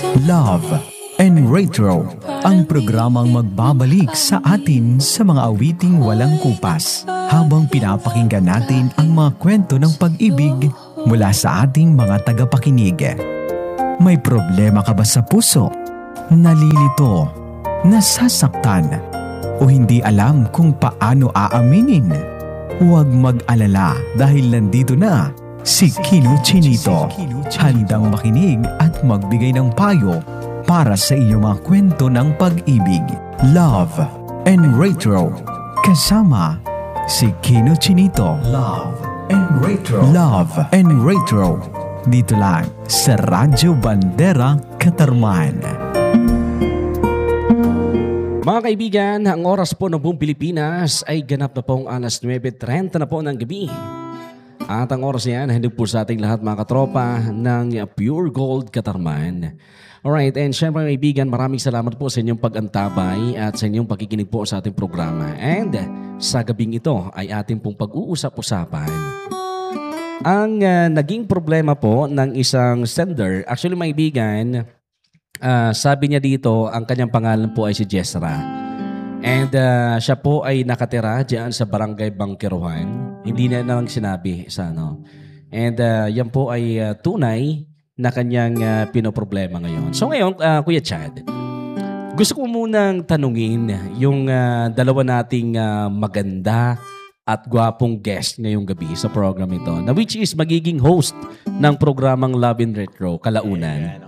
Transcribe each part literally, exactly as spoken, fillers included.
Love and Retro, ang programang magbabalik sa atin sa mga awiting walang kupas habang pinapakinggan natin ang mga kwento ng pag-ibig mula sa ating mga tagapakinig. May problema ka ba sa puso? Nalilito? Nasasaktan? O hindi alam kung paano aaminin? Huwag mag-alala dahil nandito na si Kino Chinito, handang makinig at magbigay ng payo para sa iyong mga kwento ng pag-ibig, love, and retro. Kasama si Kino Chinito. Love and Retro. Love and Retro. Dito lang sa Radyo Bandera, Katarman. Mga kaibigan, ang oras po ng buong Pilipinas ay ganap na pong alas nuwebe trenta na po ng gabi. At ang oras yan, handog po sa ating lahat mga katropa ng Pure Gold Katarman. Alright, and syempre mga kaibigan, maraming salamat po sa inyong pag-antabay at sa inyong pakikinig po sa ating programa. And sa gabing ito ay ating pong pag-uusap-usapan ang uh, naging problema po ng isang sender. Actually mga kaibigan, uh, sabi niya dito, ang kanyang pangalan po ay si Jessra. And uh, siya po ay nakatira diyan sa Barangay Bangkiruhan. Hindi na lang sinabi sa ano. And uh, yan po ay uh, tunay na kanyang uh, pinoproblema ngayon. So ngayon, uh, Kuya Chad, gusto ko munang tanungin yung uh, dalawa nating uh, maganda at gwapong guest ngayong gabi sa program ito, na which is magiging host ng programang Love and Retro, Kalaunan.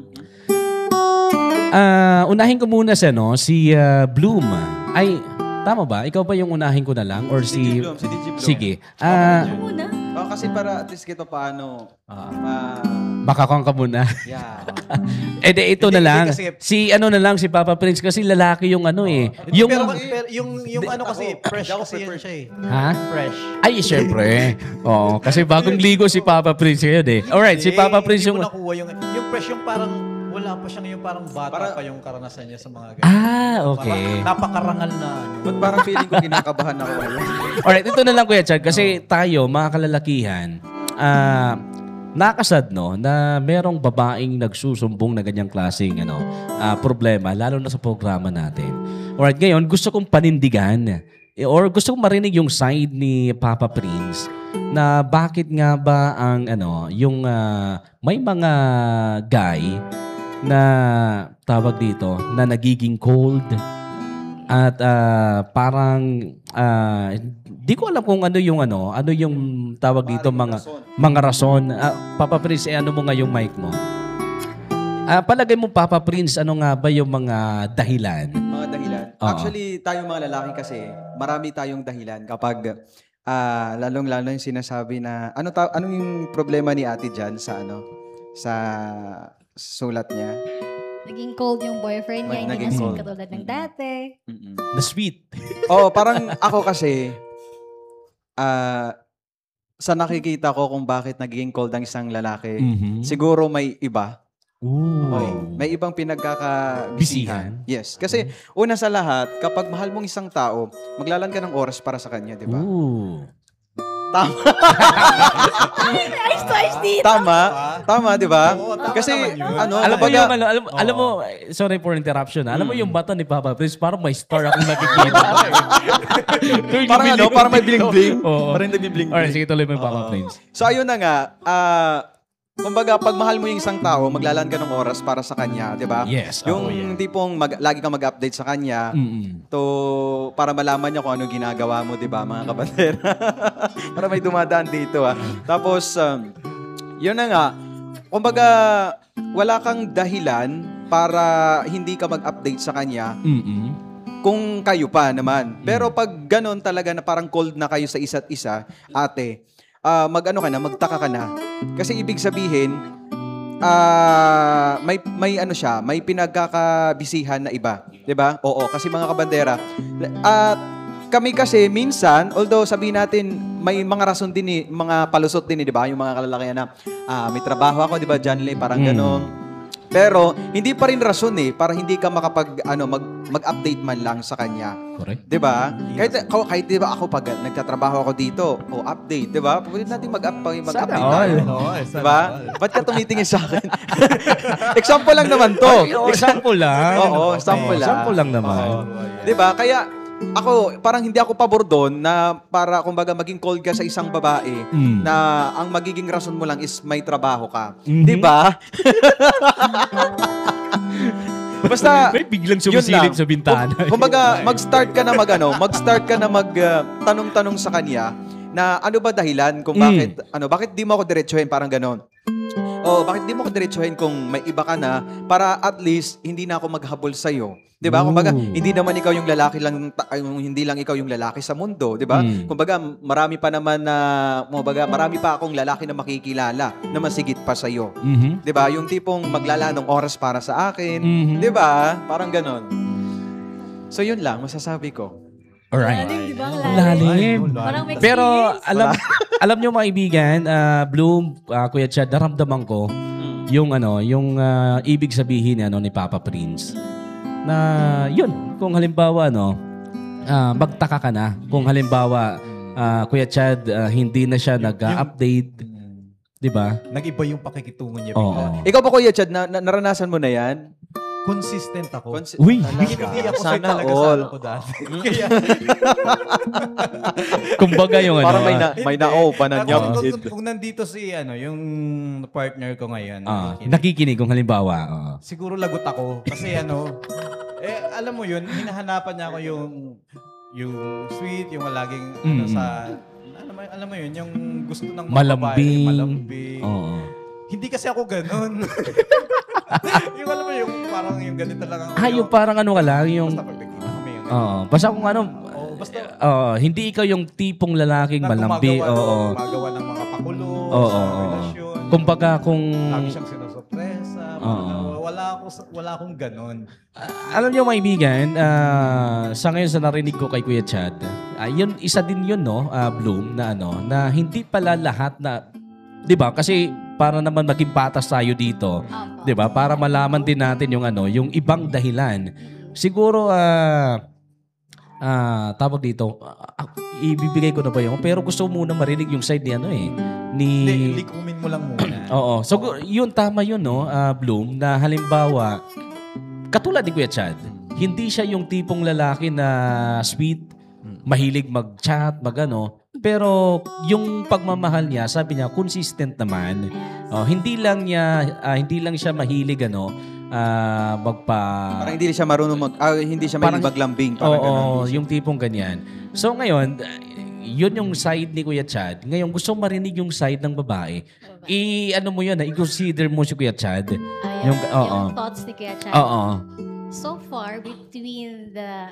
Uh, unahin ko muna si, ano, si uh, Bloom. Ay, tama ba? Ikaw ba yung unahin ko na lang? Or si... D J Bloom, si D J Bloom. Sige. Uh, oh, kasi para at least kita paano... Uh, uh, Makakang ka muna. Yeah. Eh, de, ito na lang. Kasi, si ano na lang, si Papa Prince. Kasi lalaki yung ano eh. Yung, pero, pero yung, yung ano kasi, fresh kasi yun siya eh. Ha? Fresh. Ay, syempre. Oo, kasi bagong ligo si Papa Prince ngayon eh. Alright, si Papa Prince yung... Hindi ko nakuha yung... Yung fresh yung parang... Wala pa siya ngayon, parang bata Para, pa yung karanasan niya sa mga ganyan. Ah, okay. Parang napakarangal na. Ba't parang feeling ko kinakabahan ako. Alright, ito na lang Kuya Chad. Kasi tayo, mga kalalakihan, ah... Uh, nakasad no na merong babaeng nagsusumbong na ganyang klaseng ano, uh, problema lalo na sa programa natin. Alright, ngayon gusto kong panindigan eh, or gusto kong marinig yung side ni Papa Prince na bakit nga ba ang ano, yung uh, may mga guy na tawag dito na nagiging cold at uh, parang uh, di ko alam kung ano yung ano, ano yung tawag dito mga rason. mga rason. Uh, Papa Prince, eh, ano mo nga yung mic mo? Uh, palagay mo Papa Prince, ano nga ba yung mga dahilan? Mga dahilan. Oo. Actually, tayong mga lalaki kasi, marami tayong dahilan kapag uh, lalong-lalo yung sinasabi na ano ta- anong yung problema ni Ate Jan sa ano sa sulat niya? Naging cold yung boyfriend niya, hindi na sweet katulad ng dati. Mm-mm. Na sweet. Oo, parang ako kasi, uh, sa nakikita ko kung bakit naging cold ang isang lalaki, Mm-hmm. siguro may iba. Ooh. Okay. May ibang pinagkakabisihan. Bisihan? Yes. Kasi una sa lahat, kapag mahal mong isang tao, maglalaan ka ng oras para sa kanya, di ba? Ooh. Tama. Ayos to, ayos dito. Tama. Tama, di ba? Oo, tama Kasi, naman yun. ano, Alam mo kumbaga- yung ano, alam, alam mo, eh, sorry for interruption. Alam mo yung bata ni Papa Prince, parang may star akong nakikita. Parang ano, parang may bling-bling. Oo. Parang nagbi-bling-bling. Alright, sige tuloy mo yung Papa Prince. So, ayun na nga. Ah... kumbaga, pag mahal mo yung isang tao, maglalaan ka ng oras para sa kanya, di ba? Yes. Yung oh, yeah. tipong mag, lagi kang mag-update sa kanya, Mm-mm. to para malaman niya kung ano ginagawa mo, di ba, mga kabandera? Para may dumadaan dito, ah. Tapos, um, yun na nga, kumbaga, wala kang dahilan para hindi ka mag-update sa kanya Mm-mm. kung kayo pa naman. Pero pag ganon talaga na parang cold na kayo sa isa't isa, ate, uh, mag-ano ka na, magtaka ka na. Kasi ibig sabihin, uh, may may ano siya, may pinagkakabisihan na iba, 'di ba? Oo, kasi mga kabandera, at uh, kami kasi minsan, although sabihin natin may mga rason din eh, mga palusot din eh, 'di ba? Yung mga kalalakihan na ah, may trabaho ako, 'di ba, John Lee, parang mm. ganon. Pero hindi pa rin rason eh para hindi ka makapag ano mag mag-update man lang sa kanya. Correct. 'Di ba? Kahit ako kahit 'di ba ako pag nagtatrabaho ako dito, o update, 'di ba? Pwede natin mag-up mag-update Sana tayo. all. 'Di ba? Ba't ka tumitingin sa akin? Example lang naman 'to. Example lang. Oo, example lang. Example lang naman. Oo. 'Di ba? Kaya ako, parang hindi ako pabor doon na para kumbaga maging cold ka sa isang babae Mm. na ang magiging rason mo lang is may trabaho ka. Mhm. 'Di ba? Basta May biglang yun sumisilip lang. sa bintana. Kung- Kumbaga, mag-start ka na mag ano, mag-start ka na mag uh, tanong-tanong sa kanya na ano ba dahilan kung Mm. bakit ano, bakit di mo ako diretsuhin parang ganon. Oh, bakit di mo ako diretsuhin kung may iba ka na para at least hindi na ako maghabol sa iyo. 'Di ba? Kumbaga, Ooh. hindi naman ikaw yung lalaki lang ta- ay, hindi lang ikaw yung lalaki sa mundo, 'di ba? Mm. Kumbaga, marami pa naman na kumbaga, marami pa akong lalaki na makikilala na masigit pa sa iyo. Mhm. 'Di ba? Yung tipong maglala ng oras para sa akin, Mhm. 'di ba? Parang ganon. So yun lang masasabi ko. Alright. Lalim, di ba? Ang Lalim. lalim. Parang may Pero experience. alam alam niyo mga kaibigan, ah, Bloom, ah, Kuya Chad, naramdaman ko yung ano, yung ah, ibig sabihin ano ni Papa Prince. Na yun, kung halimbawa ano, ah, magtaka ka na kung halimbawa ah, Kuya Chad ah, hindi na siya nag-update, 'di ba? Nag-iba yung pakikitungo niya. Oo. bigla. Ikaw ba Kuya Chad, na, na- naranasan mo na yan? Consistent ako. Consi- Uy. Talaga. Hindi ako Sana talaga sa all. ano ko dati. Kaya, Kumbaga yung ano. Parang may na, may na-o pa na Ako, niya. kung, kung, kung nandito si ano, yung partner ko ngayon, ah, nakikinig, nakikinig kung halimbawa. oo. siguro lagot ako. Kasi ano, eh, alam mo yun, hinahanapan niya ako yung yung sweet, yung laging ano Mm. sa, alam mo, alam mo yun, yung gusto ng mga Malambing. babae, malambing. Oo. Hindi kasi ako ganun. yung alam mo yung parang yung ganito lang ang Ah, yung parang ano ka lang, yung basta pag nagkita kami yung Oo. Basta kung ano, Oo, basta oo, hindi ikaw yung tipong lalaking na malambi. gumagawa, Oo. gumagawa ng mga pakulo Oo, sa oo. relasyon. Kumbaga kung Lagi siyang sinusurpresa. Oo. Wala ako wala akong ganun. alam niyo maibigan, ah, sa ngayon sa narinig ko kay Kuya Chad, ah, yun, isa din yun, no, ah, Bloom, na ano, na hindi pala lahat na, di ba, kasi para naman maging patas tayo dito, Opo. di ba, para malaman din natin yung ano, yung ibang dahilan. Siguro, ah, ah, tawag dito, ah, ibibigay ko na ba yun? Pero gusto ko muna marinig yung side ni ano eh, ni... Hindi, likumin mo lang muna. Oo. So, gu- yun, tama yun, no, ah, Bloom, na halimbawa, katulad ni Kuya Chad, hindi siya yung tipong lalaki na sweet, mahilig mag-chat, mag-ano, pero yung pagmamahal niya, sabi niya, consistent naman. Oh, hindi lang niya, ah, hindi lang siya mahilig, ano, ah, magpa... Parang hindi siya marunong mag, ah, hindi siya may Parang- maglambing. Oo, Parang ganun. yung tipong ganyan. So ngayon, uh, yun yung side ni Kuya Chad. Ngayon, gusto mo marinig yung side ng babae. I, ano mo yun, ah, i-consider mo si Kuya Chad. Ayun, Yung- yung, oo. thoughts ni Kuya Chad. Oo. So far, between the...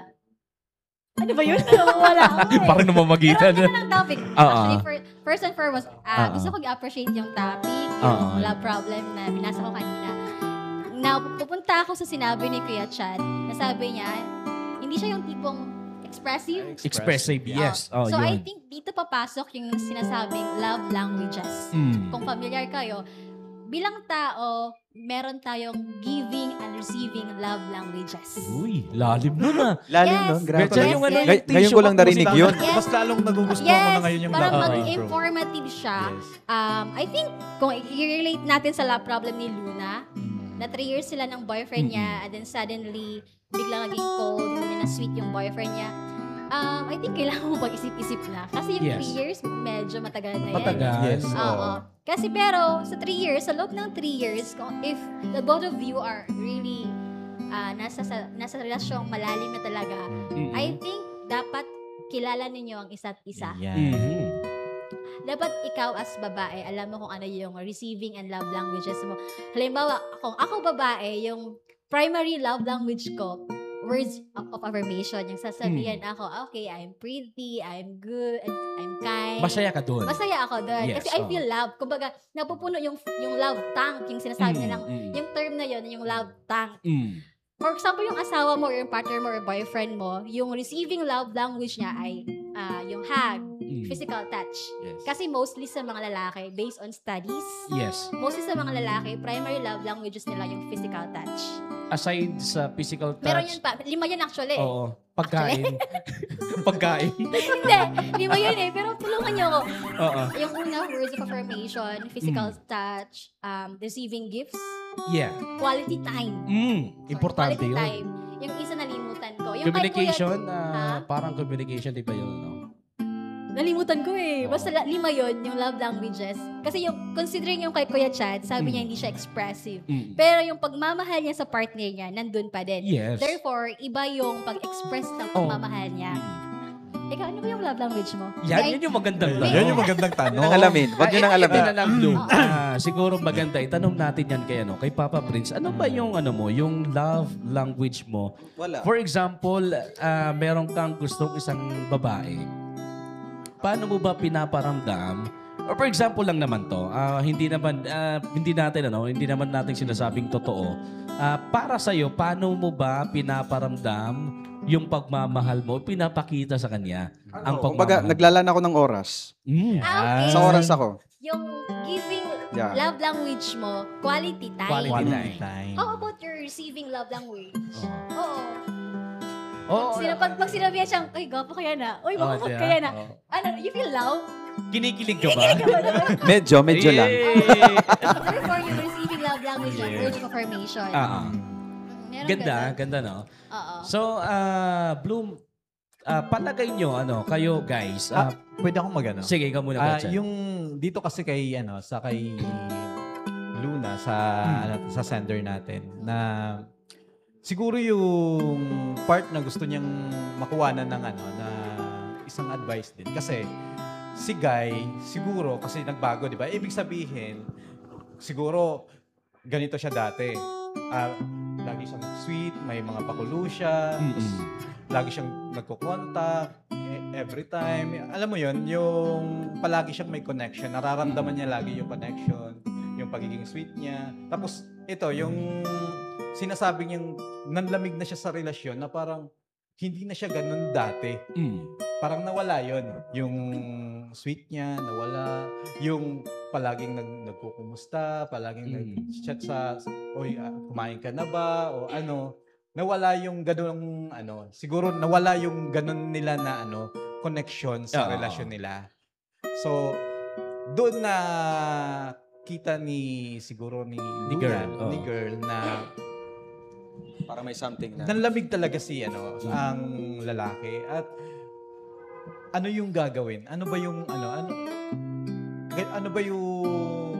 Ano ba yun? Wala ako eh. Parang namamagitan. Pero ano ng topic? Oo. Actually, for, first and foremost, ah, Oo. gusto ko i-appreciate yung topic, Oo. yung love problem na binasa ko kanina. Now, pupunta ako sa sinabi ni Kuya Chad, na sabi niya, hindi siya yung tipong expressive. Expressive, yes. Oh, so, I yun. think dito papasok yung sinasabing love languages. Mm. Kung familiar kayo, bilang tao, meron tayong giving and receiving love languages. Uy, lalim nun ah. Lalim, Yes. no? Grabe. Medyo Yes, yung ano, yes. Ngay- ngayon ko lang narinig Mas yun. lalong- Mas lalong nagugustuhan ko na ngayon yung para love maging language. informative siya. Yes. Um, I think, kung i-relate natin sa love problem ni Luna, na three years sila ng boyfriend niya, and then suddenly, biglang naging cold, hindi na sweet yung boyfriend niya. Um, I think kailangan mo pag-isip-isip na. Kasi yung Yes. three years, medyo matagal na yan. Matagal. Yes. Oo. Kasi pero, sa three years, sa loob ng three years, kung if the both of you are really ah, nasa sa, nasa relasyong malalim na talaga, Mm-mm. I think dapat kilala ninyo ang isa't isa. Mhm. Dapat ikaw as babae, alam mo kung ano yung receiving and love languages mo. Halimbawa, kung ako babae, yung primary love language ko, words of, of affirmation. Yung sasabihan Hmm. ako, okay, I'm pretty, I'm good, I'm kind. Masaya ka doon. Masaya ako doon. Yes, Kasi I oo. feel love. Kumbaga, napupuno yung yung love tank, yung sinasabi Mm, na ng, mm. yung term na yun, yung love tank. Mm. For example, yung asawa mo or yung partner mo or boyfriend mo, yung receiving love language niya ay ah, yung hug, Mm. physical touch. Yes. Kasi mostly sa mga lalaki, based on studies, Yes. mostly sa mga lalaki, primary love languages nila yung physical touch. Aside sa physical touch. Meron yun pa. Lima yan actually. Oo. Pagkain. Pagkain. Hindi, lima yun eh. Pero tulungan niyo ako. Oo. Yung una, words of affirmation, physical Mm. touch, um, receiving gifts, Yeah. quality time. Mm. Sorry, Importante quality yun. time. Yung isa nalimutan ko. Yung kay Communication, Kuya, ah, Ha? parang communication, di ba yun? No? nalimutan ko eh. Oo. Basta la- lima yun, yung love languages. Kasi yung, considering yung kay Kuya Chad, sabi niya hindi siya expressive. Mm. Pero yung pagmamahal niya sa partner niya, nandun pa din. Yes. Therefore, iba yung pag-express ng Oh. pagmamahal niya. Ikaw, ano ba yung love language mo? Yan, Kay- yun yung magandang May- Yan yung magandang Yun tanong. ang alamin. Huwag nyo nang Ay, alamin. ito na lang, Blue. Ah, siguro maganda. Itanong natin yan kay, ano, kay Papa Prince. Ano ba yung, ano mo, yung love language mo? Wala. For example, ah, meron kang gustong isang babae. Paano mo ba pinaparamdam? Or for example lang naman to, ah, hindi naman ah, hindi natin ano, hindi naman natin sinasabing totoo. Ah, para sa iyo, paano mo ba pinaparamdam yung pagmamahal mo, pinapakita sa kanya ang Kumbaga, pagmamahal? naglalaan ako ng oras. Mm. Ah, okay. Sa oras ako. Yung giving Yeah. love language mo, quality time. Quality Quality time. time. How about your receiving love language? Oo. Oo. Sino, pag, pag sinabi niya siyang, ay, gwapo kaya na. Uy, Oh, makakot diba? kaya na. Oh. Ano, you feel love? Kinikilig ka ba? Kinikilig ka ba naman? Medyo, medyo lang. Eh. Therefore, yung receiving love language, like Yeah. words of affirmation. Ah, ah. Meron Ganda, ganun. ganda no? Oo. So, ah, Bloom, ah, palagay nyo, ano, kayo guys, ah, Ah, pwede akong magano. sige, ikaw muna, Ah, Kuya Chan. yung dito kasi kay ano sa kay Luna sa Hmm. ano, sa sender natin na siguro yung part na gusto niyang makuha na ng ano na isang advice din kasi si Guy siguro kasi nagbago, di ba? Ibig sabihin siguro ganito siya dati. Ah, lagi siyang sweet, may mga pakulo siya, tapos Mm-mm. lagi siyang nagko-contact eh, every time. Alam mo yon yung palagi siyang may connection. Nararamdaman niya lagi yung connection, yung pagiging sweet niya. Tapos ito, yung sinasabi niyang nanlamig na siya sa relasyon na parang hindi na siya ganun dati. Mm. Parang nawala yon yung sweet niya, nawala. Yung palaging nag, nagkukumusta, palaging Mm. nag-chat sa, oy, ah, kumain ka na ba? O ano, nawala yung ganung ano, siguro nawala yung ganun nila na ano, connection sa Oo. relasyon nila. So, doon na kita ni siguro ni, Ni Luna, girl, oo. ni girl na Para may something na. nanlamig talaga si ano, ang lalaki at ano yung gagawin? Ano ba yung ano, ano ano ba yung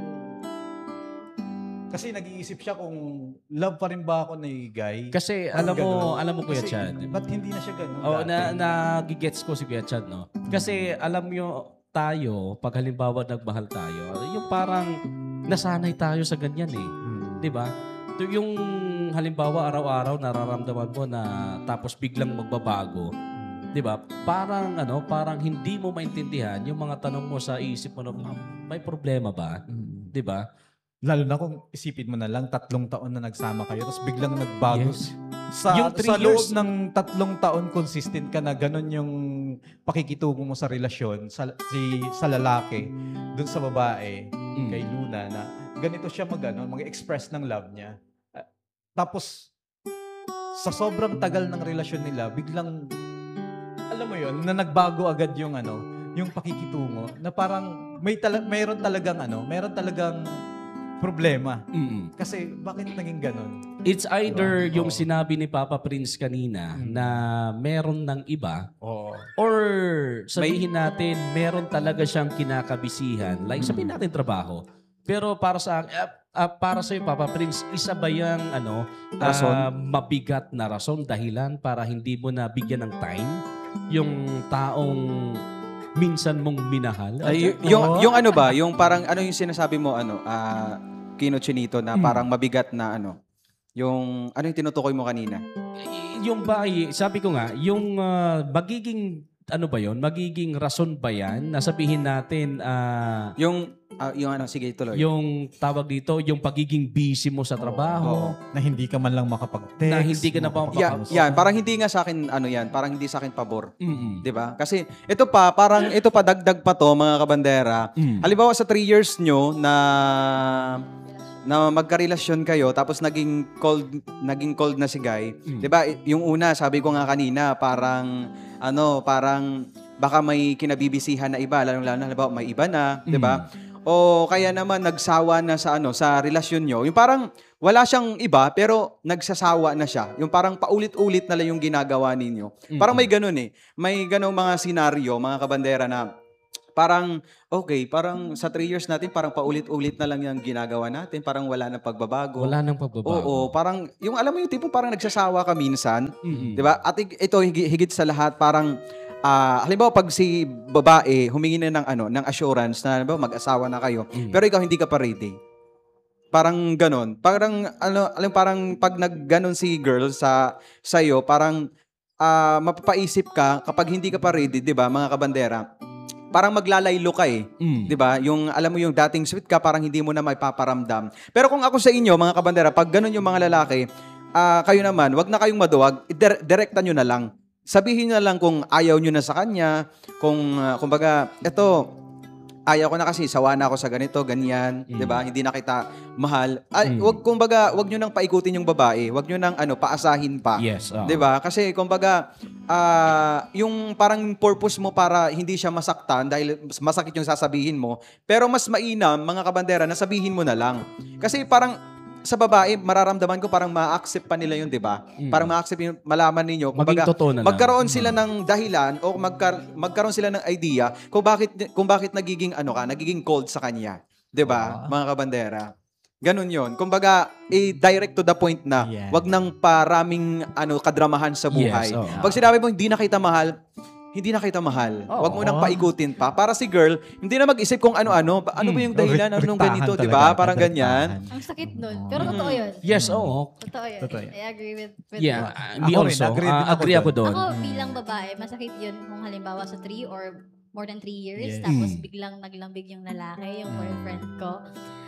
kasi nag-iisip siya kung love pa rin ba ako ni Guy? Kasi Parang alam mo, ganun. alam mo Kuya Kasi, Chad. ba't hindi na siya ganun? Oh, dati? na nagigets ko si Kuya Chad, no? Kasi alam nyo tayo, pag halimbawa nagmahal tayo, yung parang nasanay tayo sa ganyan eh. Hmm. 'Di ba? Ito yung halimbawa araw-araw nararamdaman mo na tapos biglang magbabago. 'Di ba? Parang ano, parang hindi mo maintindihan yung mga tanong mo sa isip mo na "Ma'am, may problema ba?" 'Di ba? Lalo na kung isipin mo na lang tatlong taon na nagsama kayo tapos biglang nagbago. Yes. Sa, Yung three sa loob years- ng tatlong taon consistent ka na ganun yung pakikitungo mo sa relasyon sa, si, sa lalaki dun sa babae Mm. kay Luna na ganito siya mag, ano, mag-express ng love niya. Ah, Tapos sa sobrang tagal ng relasyon nila biglang alam mo yon na nagbago agad yung ano yung pakikitungo na parang may tala- mayroon talagang ano mayroon talagang problema. Mm. Kasi bakit naging ganun? It's either Diba? yung Oo. sinabi ni Papa Prince kanina Mm. na meron ng iba Oo. or sabihin natin meron talaga siyang kinakabisihan. Like sabihin natin trabaho. Pero para sa ah, ah, para sa Papa Prince, isa ba yung ano, ah, Rason? mabigat na rason dahilan para hindi mo na bigyan ng time yung taong minsan mong minahal? Ay, y- yung, yung ano ba, yung parang ano yung sinasabi mo, ano, ah, Kino Chinito, na Mm. parang mabigat na ano, yung, ano yung tinutukoy mo kanina? Y- yung ba, ay- sabi ko nga, yung ah, magiging ano ba yon? Magiging rason ba yan na sabihin natin ah, Yung, ah, yung ano, sige, tuloy. yung tawag dito, yung pagiging busy mo sa trabaho, Na hindi ka man lang makapag-text. na hindi ka na pa Yan, yan, parang hindi nga sa akin, ano yan, parang hindi sa akin pabor. Mm-mm. 'Di ba? Kasi ito pa, parang ito pa dagdag pa to mga kabandera. Mm. Halimbawa sa three years nyo na na magkarelasyon kayo tapos naging cold naging cold na si Guy. Mm. 'Di ba? Yung una, sabi ko nga kanina, parang ano, parang baka may kinabibisihan na iba, lalo lalo na halimbawa may iba na, 'di ba? O kaya naman nagsawa na sa ano, sa relasyon nyo. Yung parang wala siyang iba pero nagsasawa na siya. Yung parang paulit-ulit na lang yung ginagawa ninyo. Parang may ganun eh. May ganung mga senaryo, mga kabandera na parang, okay, parang sa three years natin, parang paulit-ulit na lang yung ginagawa natin. Parang wala nang pagbabago. Wala nang pagbabago. Oo, parang, yung alam mo yung tipo, parang nagsasawa ka minsan. Mm-mm. Di ba? At ig- ito, higi- higit sa lahat, parang, ah, halimbawa, pag si babae, humingi na ng, ano, ng assurance na, halimbawa, mag-asawa na kayo, Mm. pero ikaw hindi ka pa ready. Parang ganon. Parang, ano, alam, parang pag nag-ganon si girl sa sa'yo, parang, ah, mapapaisip ka, kapag hindi ka pa ready, di ba, mga kabandera, parang maglalaylo ka eh. Mm. 'Di ba? Yung alam mo yung dating sweet ka, parang hindi mo na maipaparamdam. Pero kung ako sa inyo, mga kabandera, pag ganun yung mga lalaki, ah, kayo naman, wag na kayong maduwag, dire- direkta nyo na lang. Sabihin nyo na lang kung ayaw nyo na sa kanya, kung uh, kumbaga, eto, ayaw ko na kasi, sawa na ako sa ganito, ganyan, Mm. 'di ba? Hindi na kita mahal. Ay, Mm. wag kumbaga, wag nyo nang paikutin yung babae, wag nyo nang ano, paasahin pa. Yes. oo. 'Di ba? Kasi kumbaga ah yung parang purpose mo para hindi siya masaktan dahil masakit yung sasabihin mo, pero mas mainam mga kabandera na sabihin mo na lang. Kasi parang sa babae, mararamdaman ko parang ma-accept pa nila yun, 'di ba? Mm. Parang ma-accept yung malaman ninyo, Maging kumbaga totoo na lang. magkaroon sila ng dahilan o magkar- magkaroon sila ng idea kung bakit kung bakit nagiging ano ka, nagiging cold sa kanya, 'di ba? Mga kabandera. Ganun 'yon. Kumbaga, i-direct to the point na Yeah. wag nang paraming ano kadramahan sa buhay. Yes, oo. Pag sinabi mo hindi na kita mahal, hindi na kita mahal. Oo. Wag mo nang paikutin pa. Para si girl, hindi na mag-isip kung ano-ano, ba- ano ba yung dahilan, ano nung ganito, 'di ba? Parang ganyan. Ang sakit nun. Pero totoo yun. Yes, oo. Totoo yun. Totoo yun. I agree with, with Yeah, that. uh, me Ako rin, also. agree Ah, din ako agree ako doon. doon. Ako bilang babae, masakit yun kung halimbawa sa three or more than three years, Yes. tapos Mm. biglang naglambig yung lalaki, yung boyfriend ko.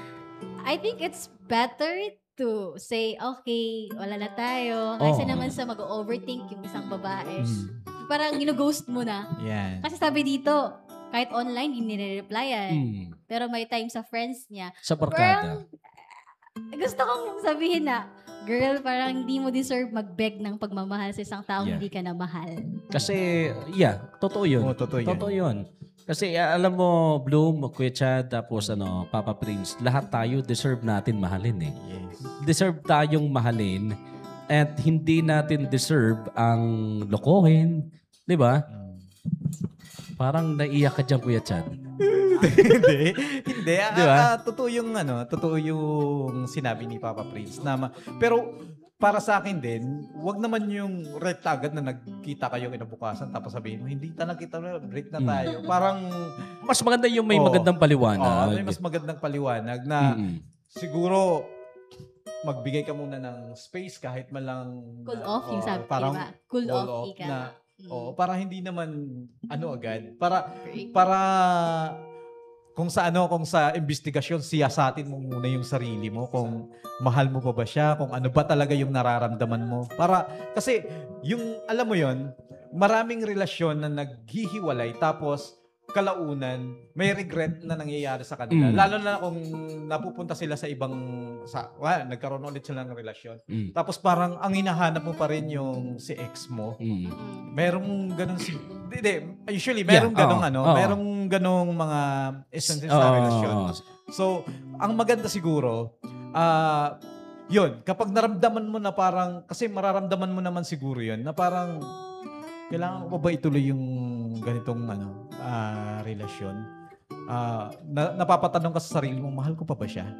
I think it's better to say, okay, wala na tayo. Kasi Oo. naman sa mag-overthink yung isang babae. Mm. Parang ginughost mo na. Yan. Kasi sabi dito, kahit online, hindi nire-replyan. Mm. Pero may time sa friends niya. Sa barkada. Gusto kong sabihin na, girl, parang hindi mo deserve mag-beg ng pagmamahal sa isang taong Yeah. hindi ka na mahal. Kasi, yeah, totoo yun. Oo, totoo yun. Totoo yun. Kasi ah, alam mo, Bloom, Kuya Chad, tapos ano, Papa Prince, lahat tayo deserve natin mahalin eh. Yes. Deserve tayong mahalin at hindi natin deserve ang lokohin. Di ba? Parang naiyak ka dyan, Kuya Chad. Hindi. Hindi. Ah, Di ba? ah, totoo yung ano, totoo yung sinabi ni Papa Prince. Na ma- pero para sa akin din, wag naman yung right agad na nagkita kayo kinabukasan tapos sabihin mo, hindi talaga kita na, break na tayo. Parang, Mas maganda yung may Oo. magandang oh, paliwanag. may mas magandang paliwanag na Mm-mm. siguro magbigay ka muna ng space kahit man lang Cool na- off yung oo, sabi, parang diba? Cool, cool off, off ika. na, Mm. oo, para hindi naman ano agad. Para Agree. para kung sa ano, kung sa investigasyon, siyasatin mo muna yung sarili mo kung mahal mo pa ba siya, kung ano ba talaga yung nararamdaman mo. Para, kasi yung, alam mo yon, maraming relasyon na naghihiwalay tapos kalaunan, may regret na nangyayari sa kanila. Mm. Lalo na kung napupunta sila sa ibang, sa, well, nagkaroon ulit sila ng relasyon. Mm. Tapos parang ang hinahanap mo pa rin yung si ex mo. Mm. Mm. Merong ganun si Hindi, usually merong Yeah, ganung oo, ano, oo. merong ganung mga instances Oo, sa relasyon. oo, oo. So, ang maganda siguro, ah, yun, kapag naramdaman mo na parang, kasi mararamdaman mo naman siguro yun, na parang, kailangan ko ba ituloy yung ganitong ano, ah, relasyon? Ah, na, napapatanong ka sa sarili mo, mahal ko pa ba siya?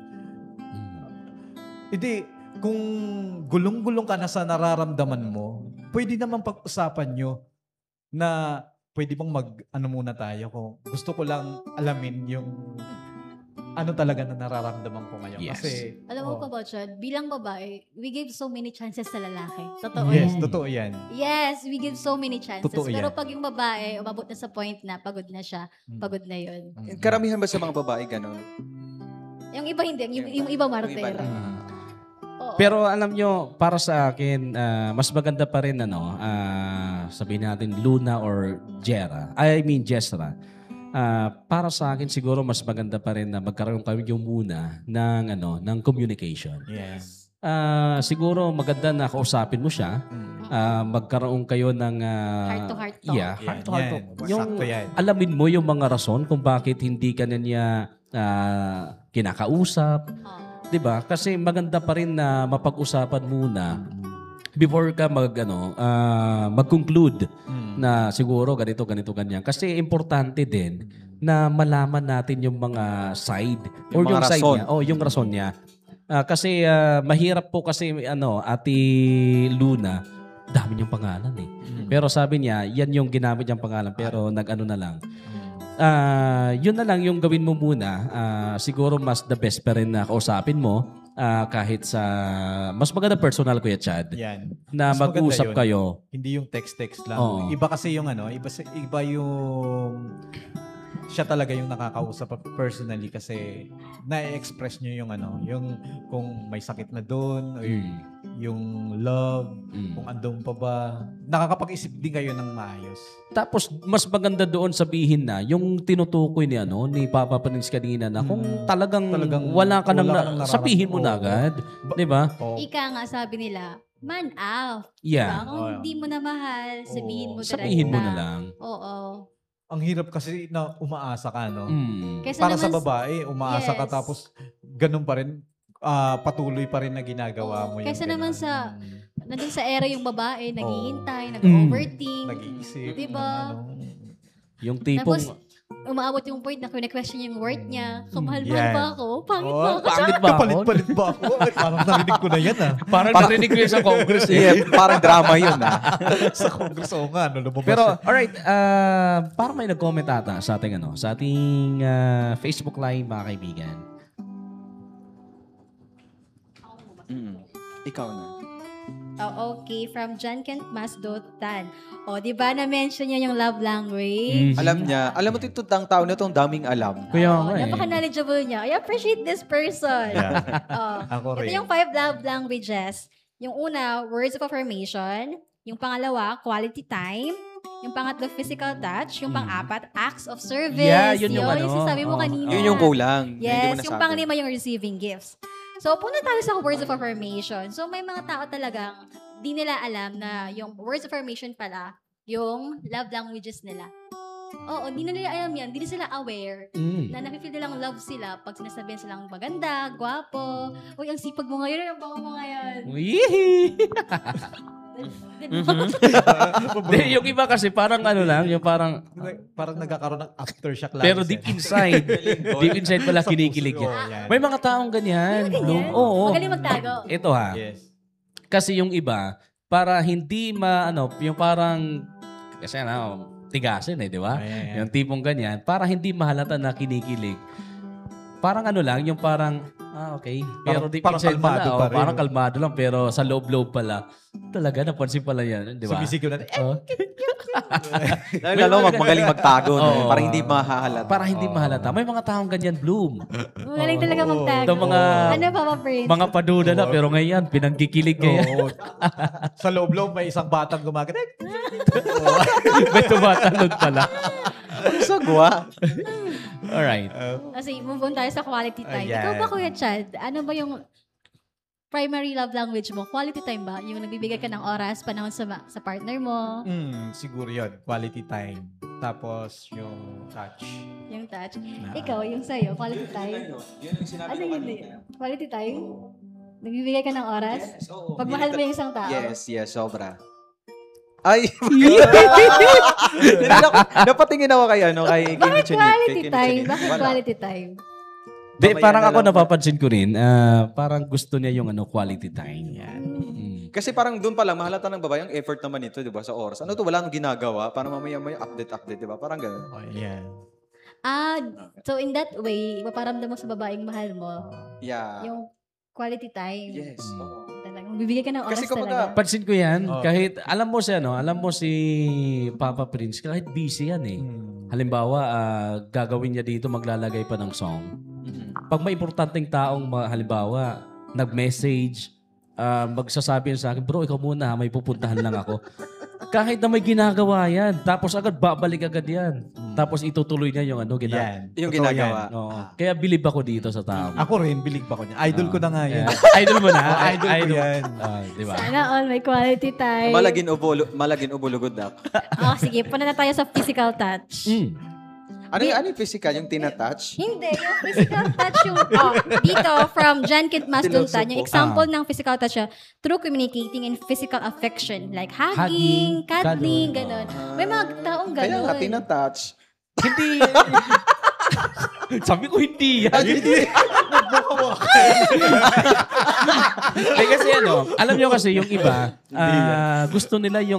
Hindi, kung gulong-gulong ka na sa nararamdaman mo, pwede naman pag-usapan nyo na pwede bang mag, ano muna tayo, kung gusto ko lang alamin yung, ano talaga na nararamdaman ko ngayon. Yes. Kasi, Alam mo oh, pa ba, Chad, bilang babae, we give so many chances sa lalaki. Totoo yes, yan. totoo yan. Yes, we give so many chances. Totoo Pero yan. pag yung babae, umabot na sa point na pagod na siya, Mm. pagod na yun. Mm. Karamihan ba sa mga babae ganun? Yung iba hindi, yung, yung iba martir. Yung iba lang. Oo. Pero alam nyo, para sa akin, ah, mas maganda pa rin, ano, ah, sabihin natin Luna or Jera. I mean, Jessra. Ah, para sa akin, siguro mas maganda pa rin na magkaroon kayo muna ng, ano, ng communication. Yes. Ah, siguro maganda na kausapin mo siya. Mm. Ah, magkaroon kayo ng... ah, Heart to heart talk. Yeah, Yan, heart to heart yan. talk. Yung, Sakto yan. alamin mo yung mga rason kung bakit hindi ka na niya ah, kinakausap. Oo. 'Di ba? Kasi maganda pa rin na mapag-usapan muna before ka mag ano, ah, mag-conclude Mm. na siguro ganito ganito ganyan. Kasi importante din na malaman natin yung mga side or Yung yung, mga side rason. niya. Oh, yung rason niya. Ah, kasi ah, mahirap po kasi ano, Ate Luna, dami niyang pangalan eh. Pero sabi niya, yan yung ginamit niyang pangalan pero nag-ano na lang. Ah, yun na lang yung gawin mo muna. Ah, siguro mas the best pa rin na kausapin mo ah, kahit sa mas maganda personal, Kuya Chad, Yan. na Mas maganda mag-usap yun. kayo. Hindi yung text-text lang. Oo. Iba kasi yung ano, iba, sa- iba yung siya talaga yung nakakausap personally kasi na-express nyo yung ano, yung kung may sakit na doon o yung, yung love, Mm. kung andun pa ba. Nakakapag-isip din kayo ng maayos. Tapos mas maganda doon sabihin na yung tinutukoy ni ano ni Papa Prince kanina na kung Mm. talagang, Talagang wala ka nang wala ka na- nang nararam- sabihin mo na Oo. agad, Ba- 'di ba? Oh, Ika nga sabi nila, man out. Yeah. Diba? Kung Oo. hindi mo na mahal, sabihin mo Oo. talaga. Sabihin mo na lang. Oo. ang hirap kasi na umaasa ka, no? Mm. Kaysa Para naman sa babae, umaasa ka Yes. tapos ganun pa rin, ah, patuloy pa rin na ginagawa Oo. mo yung Kaysa naman ganun. sa- Mm. nandun sa era yung babae, naghihintay, Mm. nag-overthink. Nag-iisip. Diba? ng ano. Yung tipong Tapos, umaabot yung point na question yung worth niya. Kamahal-mahal Yan. ba ako? Pangit Oh, ba ako? pangit ba ako? Kapalit-palit ba ako? Ay, parang narinig ko na yan, ah. Parang narinig ko yun sa Congress eh. Yeah, parang drama yun ah. Sa Congress, oo nga, no, lumabas. Pero, siya. alright, uh, parang may nag-comment ata sa ating, ano, sa ating ah, Facebook Live, mga kaibigan. Mm. Ikaw na. Oh, okay, from John Kent Masdotan. O, di ba na-mention niya yung love language? Mhm. Alam niya, alam mo ito tang tao na itong daming alam. Kaya Oh, nga eh. napaka-knowledgeable niya. I appreciate this person. Yeah. Oh, Ako ito rin. yung five love languages. Yung una, words of affirmation. Yung pangalawa, quality time. Yung pangatlo, physical touch. Yung pang-apat, acts of service. Yeah, yun yung ano. yung sinasabi mo Oh. kanina. Yun yung kulang. na hindi mo Yes, yung nasabi. panglima yung receiving gifts. So, punta tayo sa words of affirmation. So, may mga tao talagang di nila alam na yung words of affirmation pala, yung love languages nila. Oo, di na nila alam yan. Di na sila aware Mm. na nakifeel nilang love sila pag sinasabihan silang maganda, gwapo, uy, ang sipag mo ngayon, ang bango mo ngayon. Yee! Diba? Di, yung iba kasi parang ano lang, yung parang, Parang nagkakaroon ng aftershock lang. pero deep inside, deep inside pala kinikilig yan. Oh, yan. May mga taong ganyan. Ganyan. Bloom. Oo. Magaling magtago. Ito ha. Yes. Kasi yung iba, para hindi ma, ano, yung parang, kasi ano, tigasin eh, di ba? Ayan. Yung tipong ganyan, para hindi mahalata na kinikilig. Parang ano lang, yung parang, ah, okay. Pero Parang- deep parang inside pala, kalmado oh, pa rin. parang kalmado lang, pero sa loob-loob pala, talaga, napansin pala yan, di ba? Sumisig ko na, eh, Oh. Dahil alam mo, magaling magtago. No? Oo. Para hindi mahahalata. Para hindi mahalata. May mga taong ganyan, Bloom. Magaling talaga Oo. magtago. Ito mga, Ano, Papa Prince? mga paduda na, pero ngayon, pinangkikilig kaya. oo. Sa loob-loob, may isang batang gumagana. May tumatalon pala. Sagwa. Alright. Kasi move on tayo sa quality time. Ayan. Ikaw ba, Kuya Chad? Ano ba yung primary love language mo? Quality time ba? Yung nagbibigay ka ng oras, panahon sa ma- sa partner mo, Hmm, siguro yun. Quality time. Tapos yung touch. yung touch. Na- Ikaw, yung sa'yo, quality time. Ano yun eh? Quality time? Nagbibigay ka ng oras? Pagmahal mo yung isang tao? Yes, yes, sobra. Ay, napatingin ako kay ano, kay Kim Bakit Chunit, quality kay Kim time? Chunit. Bakit Wala. quality time? Di, Mamaya parang na ako lang. napapansin ko rin, ah, parang gusto niya yung ano quality time. Yan. Mm. Kasi parang doon pa lang, mahalata ng babae, ang effort naman ito, di ba, sa oras. Ano to, wala nang ginagawa, para mamaya may update-update, di ba? Parang gano'n. Oh, yan. Ah, so in that way, maparamdam mo sa babaeng mahal mo Yeah. yung quality time. Yes. oo. Talagang bibigyan ka ng oras Kasi kumbaga, talaga. Pansin ko yan, Oh. kahit alam mo siya, no? Alam mo si Papa Prince, kahit busy yan eh. Hmm. Halimbawa, ah, gagawin niya dito, maglalagay pa ng song. Mhm. Pag may importanteng taong, ma- halimbawa, nag-message, ah, magsasabi yun sa akin, bro, ikaw muna, ha, may pupuntahan lang ako. Kahit na may ginagawa yan, tapos agad babalik agad yan. Tapos itutuloy niya yung ano, ginagawa. Yan. Yung Totoo ginagawa. yan. Oo. Kaya believe ako dito sa tao. Ako rin, bilig pa ko niya. Idol ko na nga yan. Yeah. Idol mo na? Oh, idol ko yan. Ah, di ba? Sana all may quality time. Malagin ubulo, malagin ubulugod na. Oh, sige, punta na tayo sa physical touch. Mm. Ano, yung- ano yung physical? Yung tinatouch? Hindi, yung physical touch yung, oh, dito, from John Kit Masdultan, yung example ng physical touch siya, through communicating and physical affection, like hugging, Hugging, cuddling, cuddling. ganon. May mga taong Kaya nga, ganon. tinatouch. Hindi. Sabi ko hindi yan. Eh, kasi ano, alam nyo kasi yung iba, ah, gusto nila yung